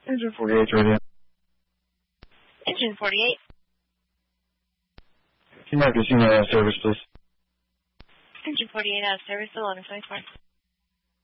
Engine 48 radio. Engine 48. T-Mark is service, please. Engine 48 out of service, 1124.